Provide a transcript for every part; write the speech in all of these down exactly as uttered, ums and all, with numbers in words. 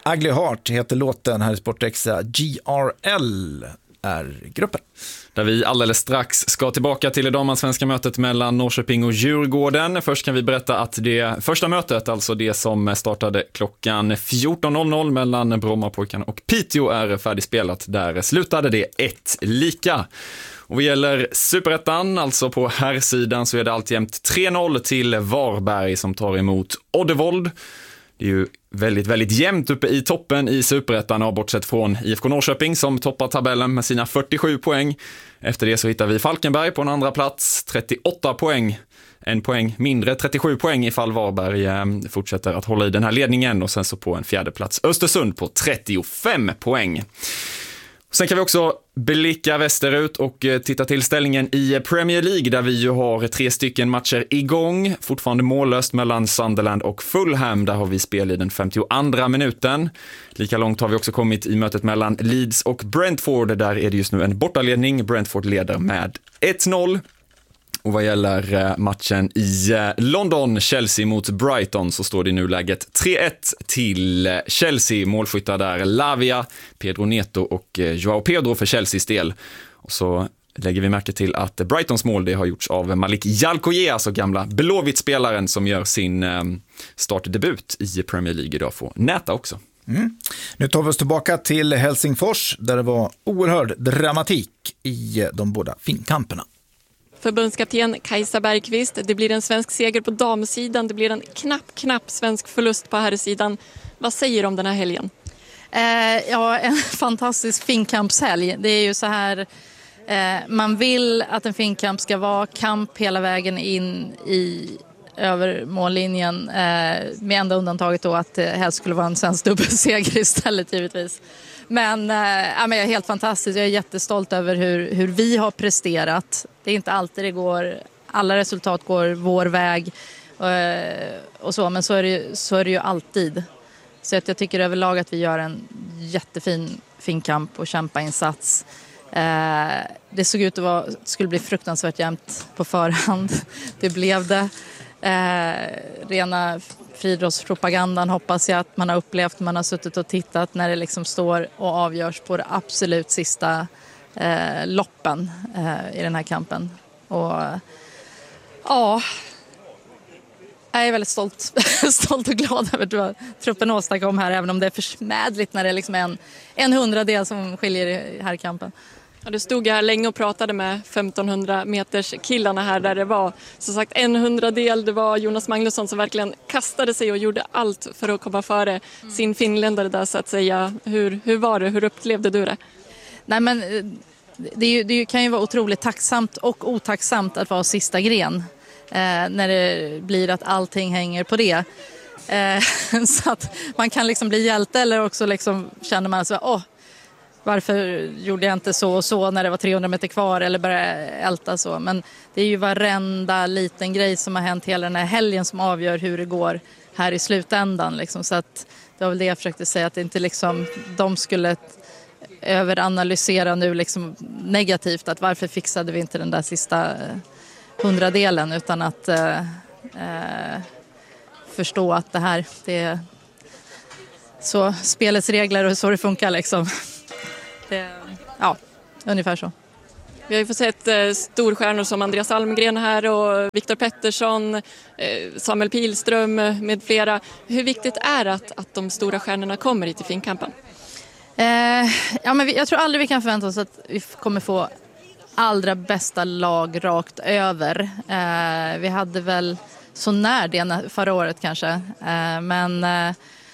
Ugly Heart heter låten här i Sportextra. G R L är gruppen. Där vi alldeles strax ska tillbaka till det damansvenska mötet mellan Norrköping och Djurgården. Först kan vi berätta att det första mötet, alltså det som startade klockan fjorton noll noll mellan Brommapojkarna och Piteå, är färdigspelat. Där slutade det ett lika. Och vad gäller Superettan, alltså på herrsidan, så är det alltjämt tre noll till Varberg som tar emot Oddevold. Det är ju väldigt, väldigt jämnt uppe i toppen i Superettan, och bortsett från I F K Norrköping som toppar tabellen med sina fyrtiosju poäng. Efter det så hittar vi Falkenberg på en andra plats, trettioåtta poäng. En poäng mindre, trettiosju poäng ifall Varberg eh, fortsätter att hålla i den här ledningen. Och sen så på en fjärde plats Östersund på trettiofem poäng. Sen kan vi också blicka västerut och titta till ställningen i Premier League, där vi ju har tre stycken matcher igång. Fortfarande mållöst mellan Sunderland och Fulham. Där har vi spel i den femtioandra minuten. Lika långt har vi också kommit i mötet mellan Leeds och Brentford. Där är det just nu en bortaledning. Brentford leder med ett noll. Och vad gäller matchen i London, Chelsea mot Brighton, så står det nu läget tre ett till Chelsea. Målskyttar där Lavia, Pedro Neto och Joao Pedro för Chelseas del. Och så lägger vi märke till att Brightons mål, det har gjorts av Malik Jalkoye, alltså gamla Blåvitt-spelaren som gör sin startdebut i Premier League idag, får näta också. Mm. Nu tar vi oss tillbaka till Helsingfors, där det var oerhörd dramatik i de båda finkamperna. Förbundskapten Kajsa Bergqvist, det blir en svensk seger på damsidan, det blir en knapp, knapp svensk förlust på herrsidan. Vad säger du om den här helgen? Eh, ja, en fantastisk finkampshelg. Det är ju så här, eh, man vill att en finkamp ska vara kamp hela vägen in i över mållinjen, eh, med enda undantaget då att det helst skulle vara en svensk dubbelseger istället givetvis. Men, äh, ja, men jag är helt fantastisk. Jag är jättestolt över hur, hur vi har presterat. Det är inte alltid det går, alla resultat går vår väg och, och så, men så är, det, så är det ju alltid. Så att jag tycker överlag att vi gör en jättefin fin kamp och kämpainsats. Eh, det såg ut att vara, skulle bli fruktansvärt jämnt på förhand. Det blev det. Eh, rena friidrottspropagandan hoppas jag att man har upplevt. Man har suttit och tittat när det liksom står och avgörs på det absolut sista eh, loppen eh, i den här kampen. Och ja, jag är väldigt stolt, stolt och glad över vad truppen åstadkom här, även om det är försmädligt när det är liksom en, en hundradel som skiljer i herrkampen. Ja, du stod här länge och pratade med femtonhundra meters killarna här, där det var så sagt en hundradel. Det var Jonas Magnusson som verkligen kastade sig och gjorde allt för att komma före mm. sin finländare där, så att säga. Hur, hur var det? Hur upplevde du det? Nej, men det, är ju, det kan ju vara otroligt tacksamt och otacksamt att vara sista gren. Eh, när det blir att allting hänger på det. Eh, så att man kan liksom bli hjälte, eller också liksom känner man så åh, varför gjorde jag inte så och så när det var trehundra meter kvar, eller bara älta så. Men det är ju varenda liten grej som har hänt hela den här helgen som avgör hur det går här i slutändan. Liksom. Så att det var väl det jag försökte säga, att det inte liksom, de skulle överanalysera nu liksom negativt, att varför fixade vi inte den där sista hundradelen, utan att eh, eh, förstå att det här, det är så spelets regler och så det funkar liksom. Det, ja, ungefär så. Vi har ju fått sett eh, storstjärnor som Andreas Almgren här och Viktor Pettersson, eh, Samuel Pilström med flera. Hur viktigt är det att, att de stora stjärnorna kommer hit till finkampen? Eh, ja, men vi, jag tror aldrig vi kan förvänta oss att vi kommer få allra bästa lag rakt över. Eh, vi hade väl så när det förra året kanske, eh, men eh,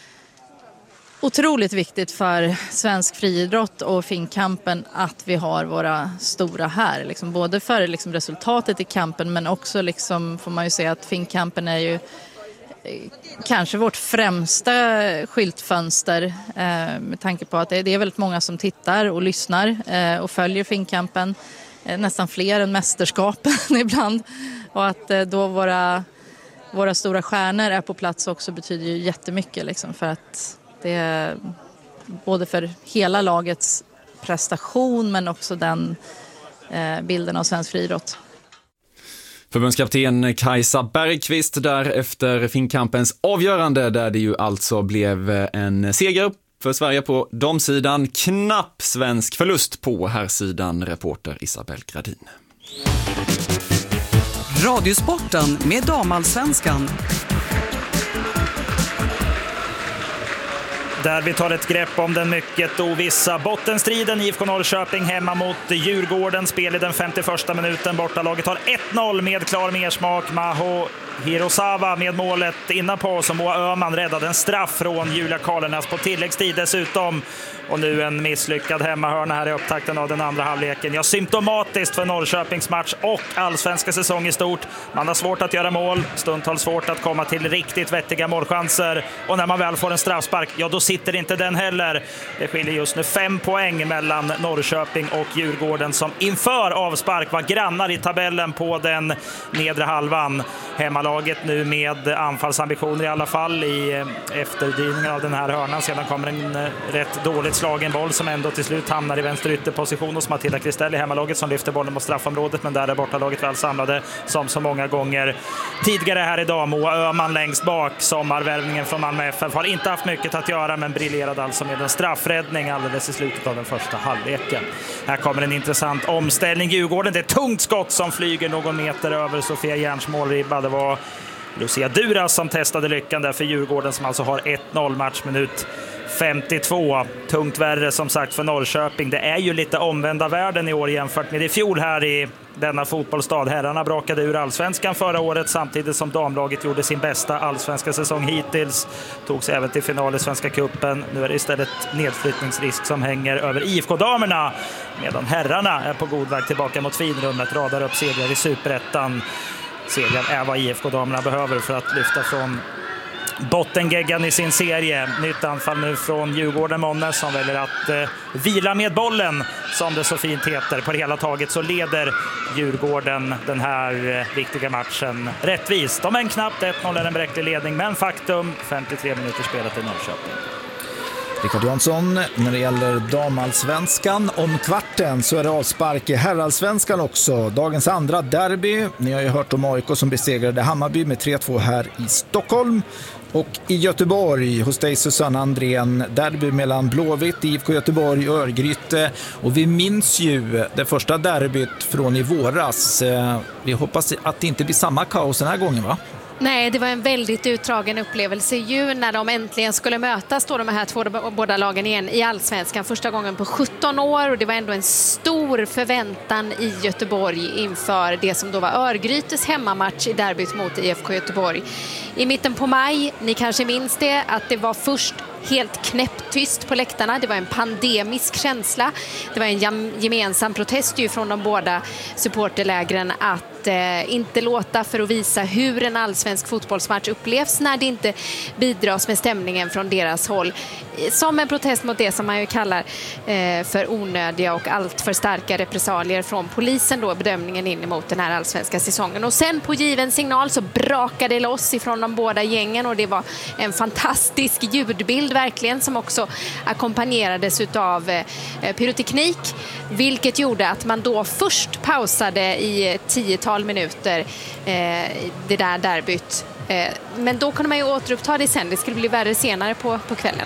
otroligt viktigt för svensk friidrott och finkampen att vi har våra stora här. Liksom, både för liksom, resultatet i kampen, men också liksom, får man ju säga att finkampen är ju eh, kanske vårt främsta skyltfönster, eh, med tanke på att det, det är väldigt många som tittar och lyssnar eh, och följer finkampen. Eh, nästan fler än mästerskapen ibland. Och att eh, då våra, våra stora stjärnor är på plats också betyder ju jättemycket liksom, för att det är både för hela lagets prestation, men också den eh, bilden av svensk friidrott. Förbundskapten Kajsa Bergqvist där efter finkampens avgörande, där det ju alltså blev en seger för Sverige på damsidan. Knapp svensk förlust på här sidan, reporter Isabel Gradin. Radiosporten med damallsvenskan. Där vi tar ett grepp om den mycket ovissa bottenstriden. I F K Norrköping hemma mot Djurgården. Spel i den femtioförsta minuten. Bortalaget har ett noll med klar mersmak. Maho Hirosawa med målet innan på som Moa Öhman räddade en straff från Julia Karlenas på tilläggstid dessutom. Och nu en misslyckad hemmahörna här i upptakten av den andra halvleken. Ja, symptomatiskt för Norrköpings match och allsvenska säsong i stort. Man har svårt att göra mål, stundtals svårt att komma till riktigt vettiga målchanser. Och när man väl får en straffspark, ja då sitter inte den heller. Det skiljer just nu fem poäng mellan Norrköping och Djurgården som inför avspark var grannar i tabellen på den nedre halvan. Hemmalaget nu med anfallsambitioner i alla fall i efterdrivningen av den här hörnan. Sedan kommer en rätt dåligt slagen boll som ändå till slut hamnar i vänster ytterposition hos Matilda Kristell i hemmalaget som lyfter bollen mot straffområdet, men där är bortalaget väl samlade som så många gånger tidigare här idag. Moa Öhman längst bak, sommarvärvningen från Malmö F F, har inte haft mycket att göra men briljerade alltså med en straffräddning alldeles i slutet av den första halvleken. Här kommer en intressant omställning. Djurgården, det är ett tungt skott som flyger någon meter över Sofia Järns målribba. Det var Lucia Duras som testade lyckan där för Djurgården som alltså har ett noll matchminut femtiotvå. Tungt värre som sagt för Norrköping. Det är ju lite omvända världen i år jämfört med i fjol här i denna fotbollsstad. Herrarna brakade ur allsvenskan förra året samtidigt som damlaget gjorde sin bästa allsvenska säsong hittills. Togs även till final i Svenska cupen. Nu är det istället nedflyttningsrisk som hänger över I F K-damerna, medan herrarna är på god väg tillbaka mot finrummet, radar upp segrar i Superettan. Segern är vad I F K-damerna behöver för att lyfta från bottengeggan i sin serie. Nytt anfall nu från Djurgården Månne som väljer att eh, vila med bollen som det så fint heter. På det hela taget så leder Djurgården den här eh, viktiga matchen rättvist. De är en knappt ett noll är en bräcklig ledning, men faktum femtiotre minuter spelat i Norrköping. Rickard Jansson, när det gäller damallsvenskan om kvarten så är det avspark i herrallsvenskan också. Dagens andra derby. Ni har ju hört om A I K som besegrade Hammarby med tre två här i Stockholm. Och i Göteborg hos dig Susanne Andrén, derby mellan Blåvitt, I F K Göteborg och Örgryte. Och vi minns ju det första derbyt från i våras. Vi hoppas att det inte blir samma kaos den här gången, va? Nej, det var en väldigt utdragen upplevelse ju när de äntligen skulle mötas då de här två båda lagen igen i allsvenskan första gången på sjutton år, och det var ändå en stor förväntan i Göteborg inför det som då var Örgrytes hemmamatch i derbyt mot I F K Göteborg. I mitten på maj, ni kanske minns det, att det var först helt knäpptyst på läktarna. Det var en pandemisk känsla. Det var en gemensam protest ju från de båda supporterlägren att eh, inte låta för att visa hur en allsvensk fotbollsmatch upplevs när det inte bidras med stämningen från deras håll. Som en protest mot det som man ju kallar eh, för onödiga och allt för starka repressalier från polisen då, bedömningen in emot den här allsvenska säsongen. Och sen på given signal så brakade det loss ifrån de båda gängen, och det var en fantastisk ljudbild verkligen som också ackompanjerades utav eh, pyroteknik, vilket gjorde att man då först pausade i tiotal minuter eh, det där derbyt. Eh, men då kunde man ju återuppta det sen. Det skulle bli värre senare på, på kvällen.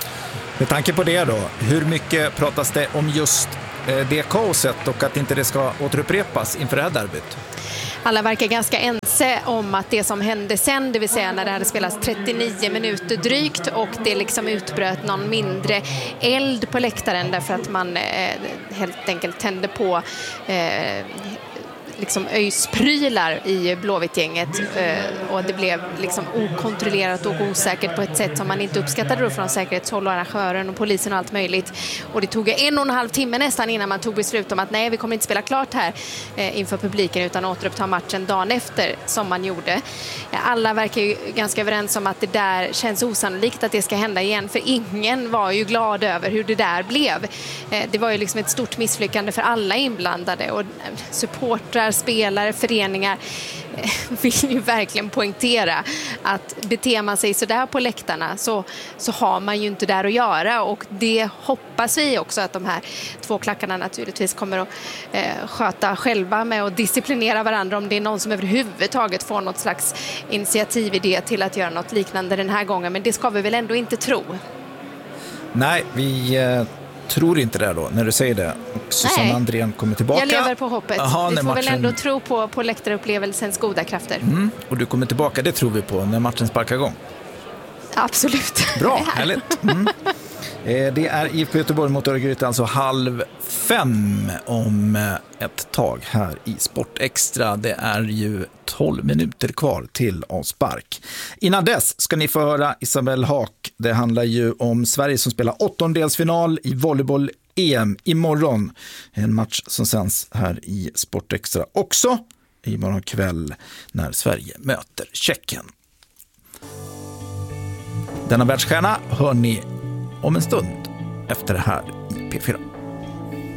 Med tanke på det då, hur mycket pratas det om just eh, det kaoset och att inte det ska återupprepas inför det här derbyt? Alla verkar ganska ense om att det som hände sen, det vill säga när det hade spelats trettionio minuter drygt och det liksom utbröt någon mindre eld på läktaren därför att man eh, helt enkelt tände på eh, liksom öjsprylar i Blåvittgänget eh, och det blev liksom okontrollerat och osäkert på ett sätt som man inte uppskattade då från säkerhetshåll och arrangören och polisen och allt möjligt. Och det tog en och en halv timme nästan innan man tog beslut om att nej, vi kommer inte spela klart här eh, inför publiken utan återuppta matchen dagen efter som man gjorde. Alla verkar ju ganska överens om att det där känns osannolikt att det ska hända igen, för ingen var ju glad över hur det där blev. Eh, det var ju liksom ett stort misslyckande för alla inblandade, och supportrar, spelare, föreningar vill ju verkligen poängtera att beter man sig så där på läktarna så, så har man ju inte där att göra, och det hoppas vi också att de här två klackarna naturligtvis kommer att eh, sköta själva med att disciplinera varandra om det är någon som överhuvudtaget får något slags initiatividé till att göra något liknande den här gången, men det ska vi väl ändå inte tro. Nej, vi eh, tror inte det då när du säger det. Och Susanne Andrén kommer tillbaka. Jag lever på hoppet. Aha, vi får matchen... väl ändå tro på, på läktarupplevelsens goda krafter. Mm, och du kommer tillbaka, det tror vi på när matchen sparkar igång. Absolut. Bra, härligt. Mm. Det är I F K Göteborg mot Örgryte, alltså halv fem om ett tag här i Sport Extra. Det är ju tolv minuter kvar till avspark. Innan dess ska ni få höra Isabelle Haak. Det handlar ju om Sverige som spelar åttondelsfinal i volleyboll-E M imorgon. En match som sänds här i Sport Extra också imorgon kväll när Sverige möter Tjeckien. Denna världsstjärna hör ni om en stund efter det här i P fyra.